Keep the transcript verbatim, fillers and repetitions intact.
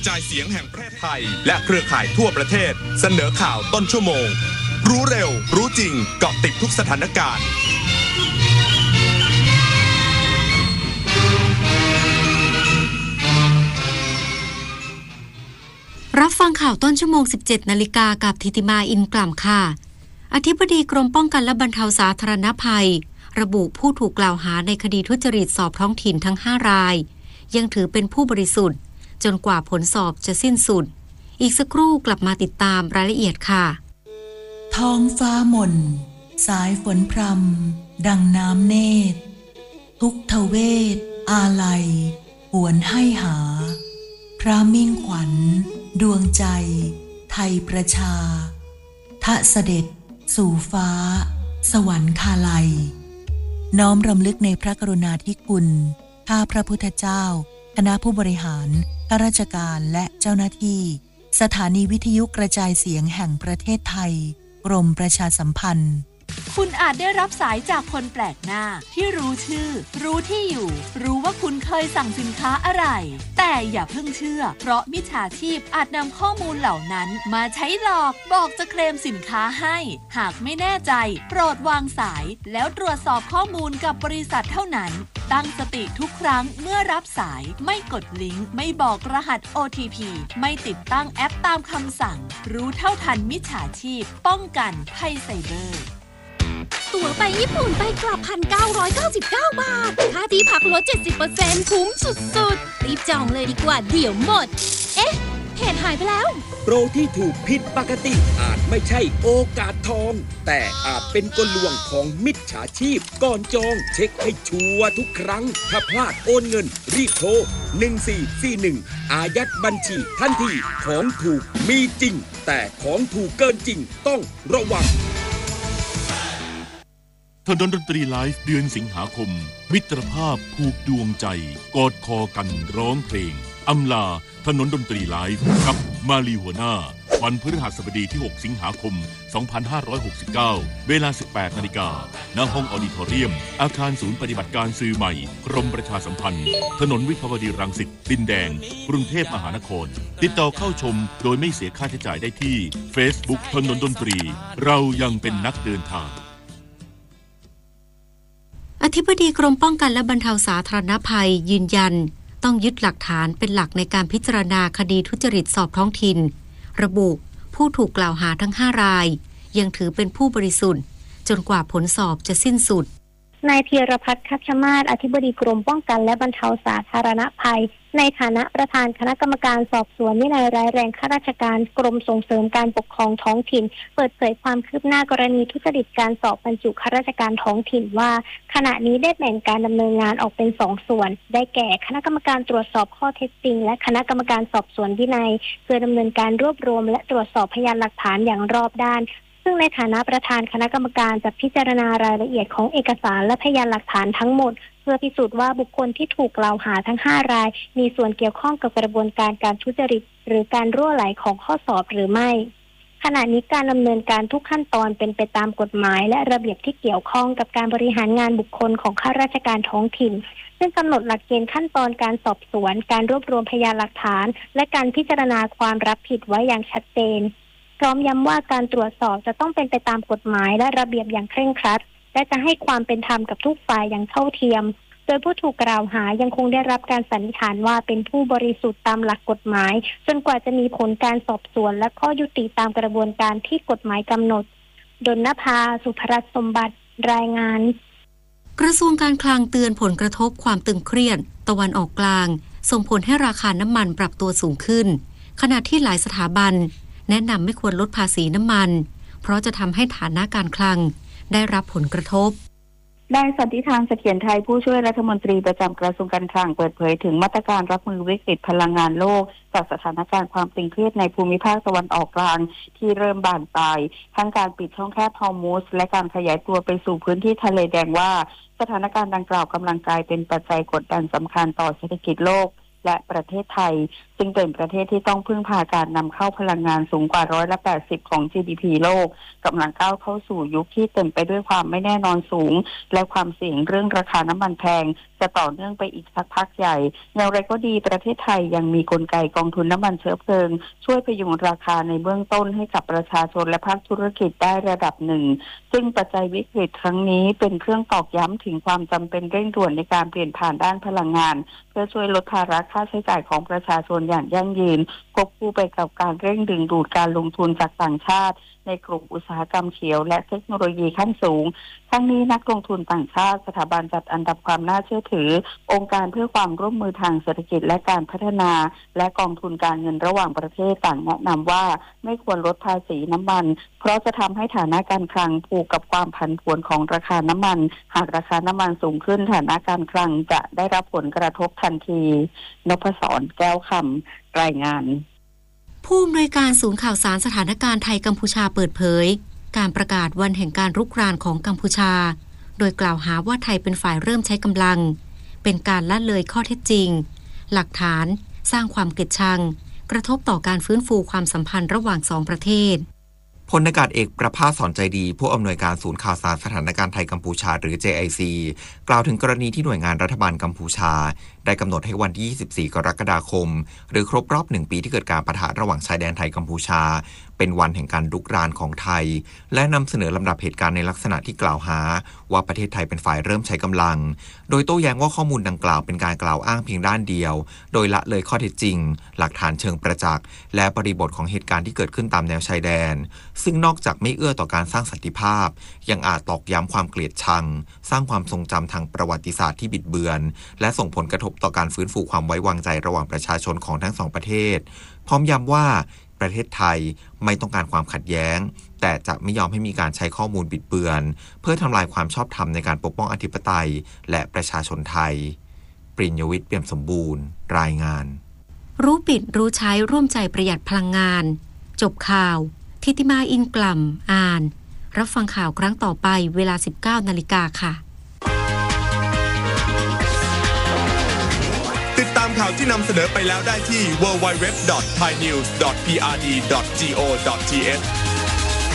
จ่ายเสียงแห่งประเทศไทยและเครือข่ายทั่วประเทศเสนอข่าวต้นชั่วโมงรู้เร็วรู้จริงเกาะติดทุกสถานการณ์รับฟังข่าวต้นชั่วโมง สิบเจ็ดนาฬิกากับธิติมาอินกล่ำค่ะอธิบดีกรมป้องกันและบรรเทาสาธารณภัยระบุผู้ถูกกล่าวหาในคดีทุจริตสอบท้องถิ่นทั้งห้ารายยังถือเป็นผู้บริสุทธิ์จนกว่าผลสอบจะสิ้นสุดอีกสักครู่กลับมาติดตามรายละเอียดค่ะท้องฟ้าหม่นสายฝนพรำดังน้ำเนตรทุกทเวทอาลัยหวนให้หาพระมิ่งขวัญดวงใจไทยประชาทะเสด็จสู่ฟ้าสวรรคาลัยน้อมรำลึกในพระกรุณาธิคุณข้าพระพุทธเจ้าคณะผู้บริหารข้าราชการและเจ้าหน้าที่สถานีวิทยุกระจายเสียงแห่งประเทศไทยกรมประชาสัมพันธ์คุณอาจได้รับสายจากคนแปลกหน้าที่รู้ชื่อรู้ที่อยู่รู้ว่าคุณเคยสั่งสินค้าอะไรแต่อย่าเพิ่งเชื่อเพราะมิจฉาชีพอาจนำข้อมูลเหล่านั้นมาใช้หลอกบอกจะเคลมสินค้าให้หากไม่แน่ใจโปรดวางสายแล้วตรวจสอบข้อมูลกับบริษัทเท่านั้นตั้งสติทุกครั้งเมื่อรับสายไม่กดลิงก์ไม่บอกรหัส โอ ที พี ไม่ติดตั้งแอปตามคำสั่งรู้เท่าทันมิจฉาชีพป้องกันภัยไซเบอร์ตั๋วไปญี่ปุ่นไปกลับ หนึ่งพันเก้าร้อยเก้าสิบเก้า บาทค่าที่พักลด เจ็ดสิบเปอร์เซ็นต์ คุ้มสุดๆรีบจองเลยดีกว่าเดี๋ยวหมดเอ๊ะเพจหายไปแล้วโปรที่ถูกผิดปกติอาจไม่ใช่โอกาสทองแต่อาจเป็นกลลวงของมิจฉาชีพก่อนจองเช็คให้ชัวร์ทุกครั้งถ้าพลาดโอนเงินรีบโทรหนึ่งสี่สี่หนึ่งอายัดบัญชีทันทีของถูกมีจริงแต่ของถูกเกินจริงต้องระวังถนนดนตรีไลฟ์เดือนสิงหาคมมิตรภาพผูกดวงใจกอดคอกันร้องเพลงอำลาถนนดนตรีไลฟ์กับมาลีหัวหน้าวันพฤหัสบดีที่หกสิงหาคมสองพันห้าร้อยหกสิบเก้าเวลา สิบแปดนาฬิกา ณ ห้องออดิทอเรียมอาคารศูนย์ปฏิบัติการสื่อใหม่กรมประชาสัมพันธ์ถนนวิภาวดีรังสิตดินแดงกรุงเทพมหานครติดต่อเข้าชมโดยไม่เสียค่าใช้จ่ายได้ที่ Facebook ถนนดนตรีเรายังเป็นนักเดินทางอธิบดีกรมป้องกันและบรรเทาสาธารณภัยยืนยันต้องยึดหลักฐานเป็นหลักในการพิจารณาคดีทุจริตสอบท้องถิ่นระบุผู้ถูกกล่าวหาทั้งห้ารายยังถือเป็นผู้บริสุทธิ์จนกว่าผลสอบจะสิ้นสุดนายพีรพัฒน์คัชมาศอธิบดีกรมป้องกันและบรรเทาสาธารณภัยในฐานะประธานคณะกรรมการสอบสวนวินัยร้ายแรงข้าราชการกรมส่งเสริมการปกครองท้องถิ่นเปิดเผยความคืบหน้ากรณีทุจริตการสอบบรรจุข้าราชการท้องถิ่นว่าขณะนี้ได้แบ่งการดำเนินงานออกเป็นสองส่วนได้แก่คณะกรรมการตรวจสอบข้อเท็จจริงและคณะกรรมการสอบสวนวินัยเพื่อดำเนินการรวบรวมและตรวจสอบพยานหลักฐานอย่างรอบด้านซึ่งในฐานะประธานคณะกรรมการจะพิจารณารายละเอียดของเอกสารและพยานหลักฐานทั้งหมดเพื่อพิสูจน์ว่าบุคคลที่ถูกกล่าวหาทั้งห้ารายมีส่วนเกี่ยวข้องกับกระบวนการการทุจริตหรือการรั่วไหลของข้อสอบหรือไม่ขณะนี้การดำเนินการทุกขั้นตอนเป็นไปตามกฎหมายและระเบียบที่เกี่ยวข้องกับการบริหารงานบุคคลของข้าราชการท้องถิ่นซึ่งกำหนดหลักเกณฑ์ขั้นตอนการสอบสวนการรวบรวมพยานหลักฐานและการพิจารณาความรับผิดไว้อย่างชัดเจนพร้อมย้ำว่าการตรวจสอบจะต้องเป็นไปตามกฎหมายและระเบียบอย่างเคร่งครัดและจะให้ความเป็นธรรมกับทุกฝ่ายอย่างเท่าเทียมโดยผู้ถูกกล่าวหายังคงได้รับการสันนิษฐานว่าเป็นผู้บริสุทธิ์ตามหลักกฎหมายจนกว่าจะมีผลการสอบสวนและข้อยุติตามกระบวนการที่กฎหมายกำหนดดลนภาสุภรัตน์สมบัติรายงานกระทรวงการคลังเตือนผลกระทบความตึงเครียดตะวันออกกลางส่งผลให้ราคาน้ำมันปรับตัวสูงขึ้นขณะที่หลายสถาบันแนะนำไม่ควรลดภาษีน้ำมันเพราะจะทำให้ฐานะการคลังได้รับผลกระทบนายสันติธานเสถียรไทยผู้ช่วยรัฐมนตรีประจำกระทรวงการคลังเปิดเผยถึงมาตรการรับมือวิกฤตพลังงานโลกจากสถานการณ์ความตึงเครียดในภูมิภาคตะวันออกกลางที่เริ่มบานปลายทั้งการปิดช่องแคบฮอร์มุซและการขยายตัวไปสู่พื้นที่ทะเลแดงว่าสถานการณ์ดังกล่าวกำลังกลายเป็นปัจจัยกดดันสำคัญต่อเศรษฐกิจโลกและประเทศไทยซึ่งเป็นประเทศที่ต้องพึ่งพาการนำเข้าพลังงานสูงกว่าร้อยละแปดสิบของ จี ดี พี โลกกำลังก้าวเข้าสู่ยุคที่เต็มไปด้วยความไม่แน่นอนสูงและความเสี่ยงเรื่องราคาน้ำมันแพงจะต่อเนื่องไปอีกสักพักใหญ่อย่างไรก็ดีประเทศไทยยังมีกลไกกองทุนน้ำมันเชื้อเพลิงช่วยพยุงราคาในเบื้องต้นให้กับประชาชนและภาคธุรกิจได้ระดับหนึ่งซึ่งปัจจัยวิกฤตครั้งนี้เป็นเครื่องตอกย้ำถึงความจำเป็นเร่งด่วนในการเปลี่ยนผ่านด้านพลังงานเพื่อช่วยลดภาระค่าใช้จ่ายของประชาชนอย่างยั่งยืนควบคู่ไปกับการเร่งดึงดูดการลงทุนจากต่างชาติในกลุ่มอุตสาหกรรมเขียวและเทคโนโลยีขั้นสูงทั้งนี้นักลงทุนต่างชาติสถาบันจัดอันดับความน่าเชื่อถือองค์การเพื่อความร่วมมือทางเศรษฐกิจและการพัฒนาและกองทุนการเงินระหว่างประเทศต่างแนะนำว่าไม่ควรลดภาษีน้ำมันเพราะจะทำให้ฐานะการคลังผูกกับความผันผวนของราคาน้ำมันหากราคาน้ำมันสูงขึ้นฐานะการคลังจะได้รับผลกระทบทันทีนพศรแก้วคำรายงานผู้อำนวยการศูนย์ข่าวสารสถานการณ์ไทยกัมพูชาเปิดเผยการประกาศวันแห่งการรุกรานของกัมพูชาโดยกล่าวหาว่าไทยเป็นฝ่ายเริ่มใช้กำลังเป็นการละเลยข้อเท็จจริงหลักฐานสร้างความเกลียดชังกระทบต่อการฟื้นฟูความสัมพันธ์ระหว่างสองประเทศพลอากาศเอกประภาสสอนใจดีผู้อำนวยการศูนย์ข่าวสารสถานการณ์ไทยกัมพูชาหรือ เจ ไอ ซี กล่าวถึงกรณีที่หน่วยงานรัฐบาลกัมพูชาได้กำหนดให้วันที่ยี่สิบสี่กรกฎาคมหรือครบรอบหนึ่งปีที่เกิดการปะทะระหว่างชายแดนไทยกัมพูชาเป็นวันแห่งการรุกรานของไทยและนำเสนอลำดับเหตุการณ์ในลักษณะที่กล่าวหาว่าประเทศไทยเป็นฝ่ายเริ่มใช้กำลังโดยโต้แย้งว่าข้อมูลดังกล่าวเป็นการกล่าวอ้างเพียงด้านเดียวโดยละเลยข้อเท็จจริงหลักฐานเชิงประจักษ์และบริบทของเหตุการณ์ที่เกิดขึ้นตามแนวชายแดนซึ่งนอกจากไม่เอื้อต่อการสร้างสันติภาพยังอาจตอกย้ำความเกลียดชังสร้างความทรงจำทางประวัติศาสตร์ที่บิดเบือนและส่งผลกระทบต่อการฟื้นฟูความไว้วางใจระหว่างประชาชนของทั้งสองประเทศพร้อมย้ำว่าประเทศไทยไม่ต้องการความขัดแย้งแต่จะไม่ยอมให้มีการใช้ข้อมูลบิดเบือนเพื่อทำลายความชอบธรรมในการปกป้องอธิปไตยและประชาชนไทยปริญญวิทย์เปี่ยมสมบูรณ์รายงานรู้ปิดรู้ใช้ร่วมใจประหยัดพลังงานจบข่าวทิติมาอินกล่ำอ่านรับฟังข่าวครั้งต่อไปเวลา สิบเก้านาฬิกา นค่ะติดตามข่าวที่นำเสนอไปแล้วได้ที่ ดับเบิลยู ดับเบิลยู ดับเบิลยู ดอท ไทยนิวส์ ดอท พี อาร์ ดี ดอท จี โอ ดอท ที เอช